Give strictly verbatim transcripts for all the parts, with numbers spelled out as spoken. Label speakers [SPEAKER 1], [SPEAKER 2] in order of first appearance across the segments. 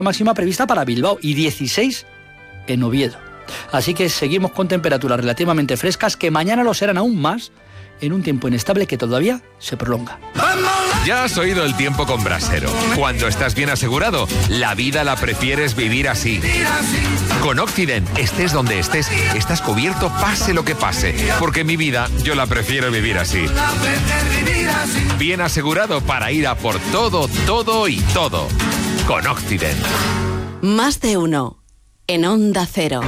[SPEAKER 1] máxima prevista para Bilbao y dieciséis en Oviedo. Así que seguimos con temperaturas relativamente frescas que mañana lo serán aún más en un tiempo inestable que todavía se prolonga.
[SPEAKER 2] Ya has oído el tiempo con Brasero. Cuando estás bien asegurado, la vida la prefieres vivir así. Con Occident, estés donde estés, estás cubierto pase lo que pase. Porque mi vida, yo la prefiero vivir así. Bien asegurado para ir a por todo, todo y todo. Con Occident.
[SPEAKER 3] Más de uno. En Onda Cero.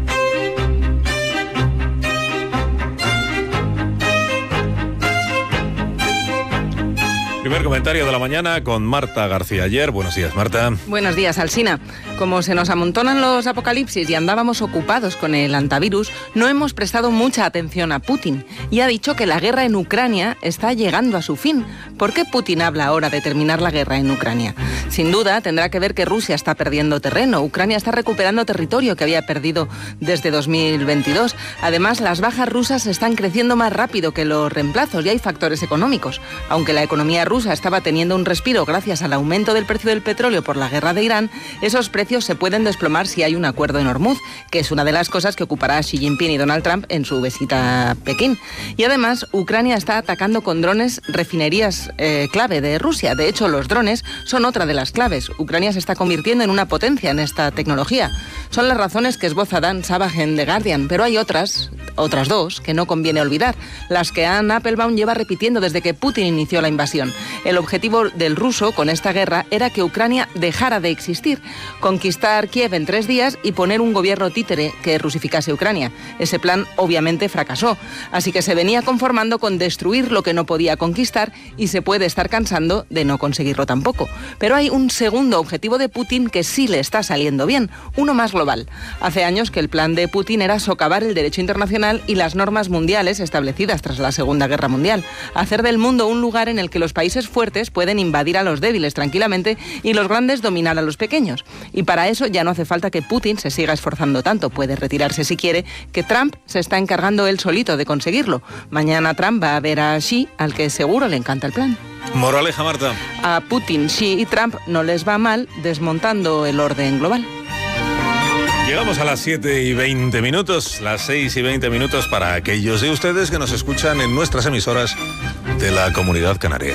[SPEAKER 4] Primer comentario de la mañana con Marta García Ayer. Buenos días, Marta.
[SPEAKER 5] Buenos días, Alsina. Como se nos amontonan los apocalipsis y andábamos ocupados con el antivirus, no hemos prestado mucha atención a Putin y ha dicho que la guerra en Ucrania está llegando a su fin. ¿Por qué Putin habla ahora de terminar la guerra en Ucrania? Sin duda, tendrá que ver que Rusia está perdiendo terreno. Ucrania está recuperando territorio que había perdido desde dos mil veintidós. Además, las bajas rusas están creciendo más rápido que los reemplazos y hay factores económicos. Aunque la economía rusa estaba teniendo un respiro gracias al aumento del precio del petróleo por la guerra de Irán, esos precios se pueden desplomar si hay un acuerdo en Hormuz, que es una de las cosas que ocupará Xi Jinping y Donald Trump en su visita a Pekín. Y además, Ucrania está atacando con drones refinerías eh, clave de Rusia. De hecho, los drones son otra de las claves. Ucrania se está convirtiendo en una potencia en esta tecnología. Son las razones que esboza Dan Savage en The Guardian, pero hay otras, otras dos, que no conviene olvidar, las que Anne Applebaum lleva repitiendo desde que Putin inició la invasión. El objetivo del ruso con esta guerra era que Ucrania dejara de existir, conquistar Kiev en tres días y poner un gobierno títere que rusificase Ucrania. Ese plan obviamente fracasó, así que se venía conformando con destruir lo que no podía conquistar y se puede estar cansando de no conseguirlo tampoco. Pero hay un segundo objetivo de Putin que sí le está saliendo bien, uno más global. Hace años que el plan de Putin era socavar el derecho internacional y las normas mundiales establecidas tras la Segunda Guerra Mundial, hacer del mundo un lugar en el que los países fuertes pueden invadir a los débiles tranquilamente y los grandes dominar a los pequeños. Y para eso ya no hace falta que Putin se siga esforzando tanto, puede retirarse si quiere, que Trump se está encargando él solito de conseguirlo. Mañana Trump va a ver a Xi, al que seguro le encanta el plan.
[SPEAKER 4] Moraleja, Marta.
[SPEAKER 5] A Putin, Xi y Trump no les va mal desmontando el orden global.
[SPEAKER 4] Llegamos a las siete y veinte minutos, las seis y veinte minutos para aquellos de ustedes que nos escuchan en nuestras emisoras de la Comunidad Canaria.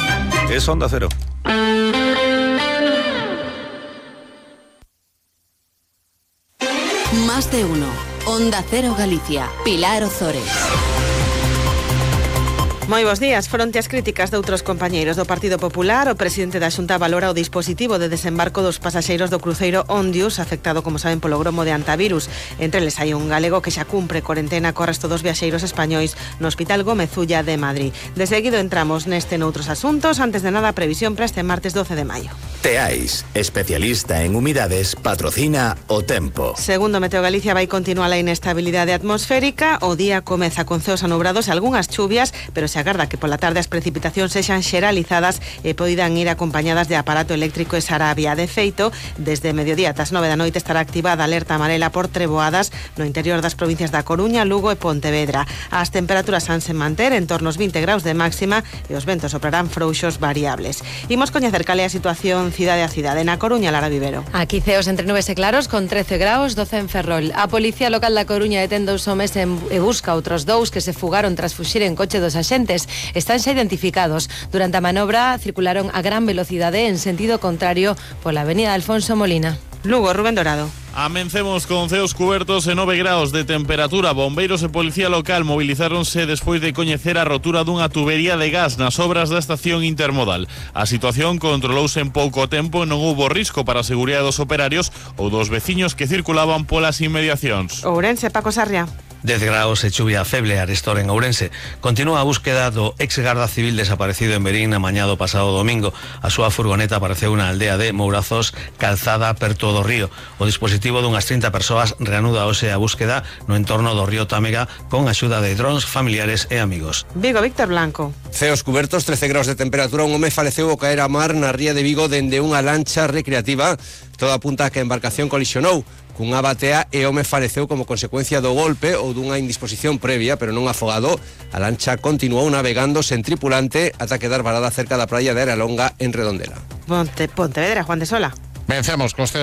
[SPEAKER 4] Es Onda Cero.
[SPEAKER 3] Más de uno. Onda Cero Galicia. Pilar Ozores.
[SPEAKER 6] Moi bons días. Fronte ás críticas de outros compañeiros do Partido Popular, o presidente da Xunta valora o dispositivo de desembarco dos pasaxeiros do cruceiro Ondius, afectado, como saben, polo gromo de antivirus. Entre eles hai un galego que xa cumpre corentena co resto dos viaxeiros españois no Hospital Gómez Ulla de Madrid. De seguido entramos neste noutros asuntos. Antes de nada, a previsión para este martes doce de maio.
[SPEAKER 7] Teais, especialista en humidades, patrocina o tempo.
[SPEAKER 6] Segundo Meteo Galicia, vai continuar a inestabilidade atmosférica. O día comeza con ceos anubrados e algunhas chuvias, pero se agarda que pola tarde as precipitacións sexan xeralizadas e poidan ir acompañadas de aparato eléctrico e sarabia. De feito, desde mediodía ata as nove da noite estará activada a alerta amarela por treboadas no interior das provincias da Coruña, Lugo e Pontevedra. As temperaturas hanse manter en torno aos vinte graus de máxima e os ventos soprarán frouxos variables. Imos coñecer cal é a situación cidade a cidade. Na Coruña, Lara Vivero.
[SPEAKER 8] Aquí ceos entre nubes e claros con trece graus, doce en Ferrol. A Policía Local da Coruña detén dous homes e busca outros dous que se fugaron tras fuxir en coche dos axentes. Están xa identificados. Durante a manobra circularon a gran velocidade en sentido contrario pola avenida Alfonso Molina.
[SPEAKER 6] Lugo, Rubén Dorado.
[SPEAKER 9] Amencemos con ceos cubertos e nove graus de temperatura. Bombeiros e Policía Local movilizáronse despois de coñecer a rotura dunha tubería de gas nas obras da estación intermodal. A situación controlouse en pouco tempo e non houbo risco para a seguridade dos operarios ou dos veciños que circulaban polas inmediacións.
[SPEAKER 6] Ourense, Paco Sarria.
[SPEAKER 10] dez graus e chuvia feble a Arestor en Ourense. Continúa a búsqueda do ex garda civil desaparecido en Verín a mañá do pasado domingo. A súa furgoneta apareceu na aldea de Mourazos, calzada perto do río. O dispositivo dunhas trinta persoas reanuda hoxe a búsqueda no entorno do río Támega con axuda de drons, familiares e amigos.
[SPEAKER 6] Vigo, Víctor Blanco.
[SPEAKER 11] Ceos cubertos, trece graus de temperatura. Un home faleceu ao caer a mar na ría de Vigo dende unha lancha recreativa. Todo apunta a que a embarcación colisionou cunha batea e o home faleceu como consecuencia do golpe ou dunha indisposición previa, pero non afogado. A lancha continuou navegando sen tripulante ata quedar varada cerca da praia de Aralonga en Redondela.
[SPEAKER 6] Ponte, Pontevedra, Juan de Sola.
[SPEAKER 12] Vencemos con